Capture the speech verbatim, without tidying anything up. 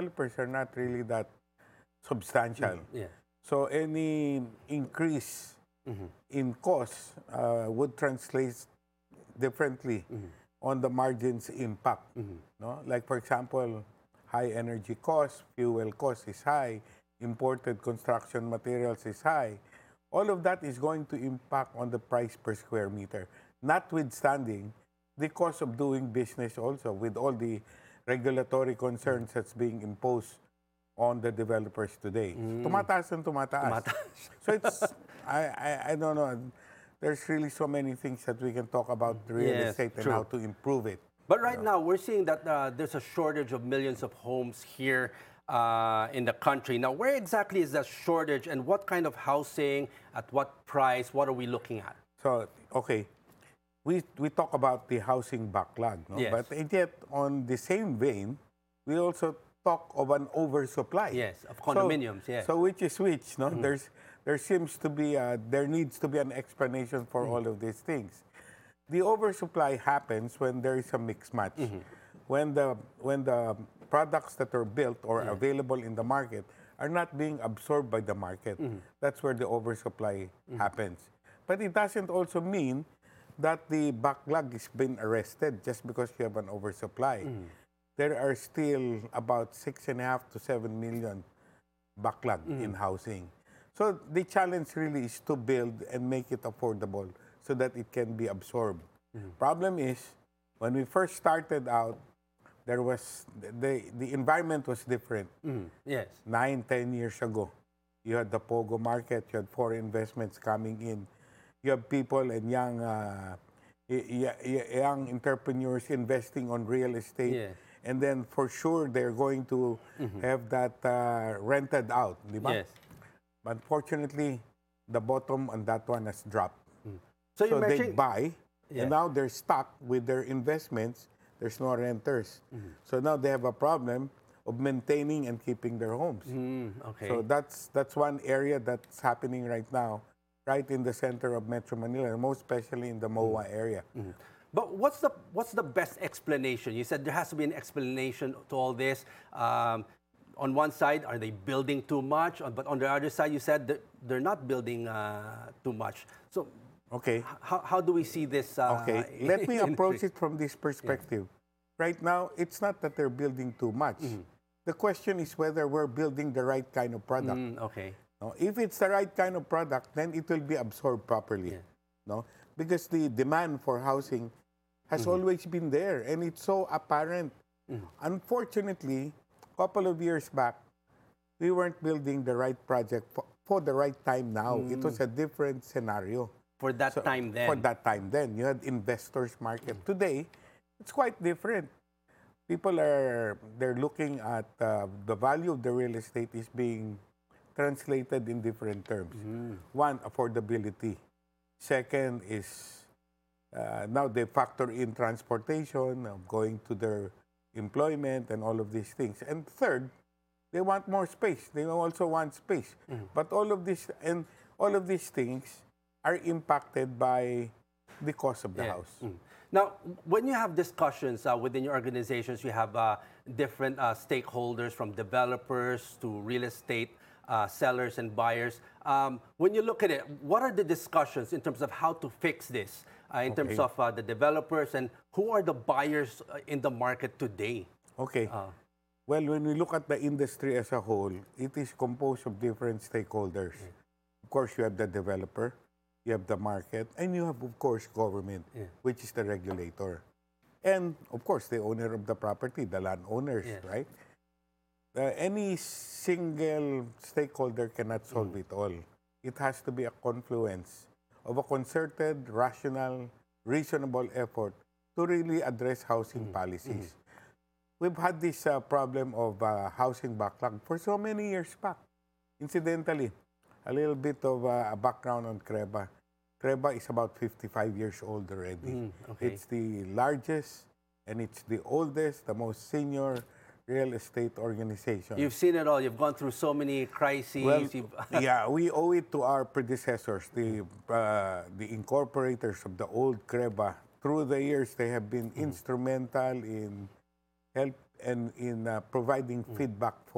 developers are not really that substantial. Yeah. So any increase in cost uh, would translate differently on the margins impact. No? Like for example, high energy cost, fuel cost is high, imported construction materials is high. All of that is going to impact on the price per square meter. Notwithstanding the cost of doing business also with all the regulatory concerns that's being imposed on the developers today. Tumataas and tumataas. Tumataas. So it's, I, I, I don't know, there's really so many things that we can talk about real Yes, estate and true. how to improve it. But right now, we're seeing that uh, there's a shortage of millions of homes here uh, in the country. Now, where exactly is that shortage, and what kind of housing, at what price, what are we looking at? So, okay, we, we talk about the housing backlog, no? Yes. But yet, on the same vein, we also talk of an oversupply. Yes, of condominiums, so, yes. So which is which, no? There's, there seems to be, a, there needs to be an explanation for all of these things. The oversupply happens when there is a mixed match. When the when the products that are built or available in the market are not being absorbed by the market. That's where the oversupply happens. But it doesn't also mean that the backlog is being arrested just because you have an oversupply. There are still about six and a half to seven million backlog in housing. So the challenge really is to build and make it affordable so that it can be absorbed. Problem is, when we first started out, there was the the environment was different. Yes. Nine, ten years ago, you had the Pogo market, you had foreign investments coming in, you have people and young uh, y- y- young entrepreneurs investing on real estate, Yeah. and then for sure they're going to have that uh, rented out, di ba? Yes. Unfortunately, the bottom on that one has dropped. So you So they mentioned, buy, Yeah. and now they're stuck with their investments. There's no renters. So now they have a problem of maintaining and keeping their homes. Mm, okay. So that's that's one area that's happening right now, right in the center of Metro Manila, and most especially in the M O A area. But what's the what's the best explanation? You said there has to be an explanation to all this. Um, on one side, are they building too much? But on the other side, you said that they're not building uh, too much. So Okay. how, how do we see this? Uh, Okay, let me approach increase? it from this perspective. Right now, it's not that they're building too much. The question is whether we're building the right kind of product. Mm, okay. No? If it's the right kind of product, then it will be absorbed properly. Yeah. No? Because the demand for housing has always been there, and it's so apparent. Unfortunately, a couple of years back, we weren't building the right project for, for the right time now. It was a different scenario. For that So, time then. For that time then. You had investors market. Today, it's quite different. People are, they're looking at uh, the value of the real estate is being translated in different terms. One, affordability. Second is, uh, now they factor in transportation, uh, going to their employment and all of these things. And third, they want more space. They also want space. But all of this, and all of these things are impacted by the cost of the Yeah. house. Now, when you have discussions uh, within your organizations, you have uh, different uh, stakeholders from developers to real estate uh, sellers and buyers. Um, when you look at it, what are the discussions in terms of how to fix this? Uh, in terms Okay. of uh, the developers, and who are the buyers uh, in the market today? Okay. Uh, Well, when we look at the industry as a whole, it is composed of different stakeholders. Of course, you have the developer, you have the market, and you have, of course, government, which is the regulator. And, of course, the owner of the property, the landowners, Yes. right? Uh, any single stakeholder cannot solve it all. It has to be a confluence of a concerted, rational, reasonable effort to really address housing policies. We've had this uh, problem of uh, housing backlog for so many years back. Incidentally, a little bit of uh, a background on CREBA. CREBA is about fifty-five years old already. okay. It's the largest and it's the oldest, the most senior real estate organization. You've seen it all. You've gone through so many crises. Well, You've- yeah, we owe it to our predecessors, the uh, the incorporators of the old CREBA. Through the years, they have been instrumental in help and in uh, providing feedback for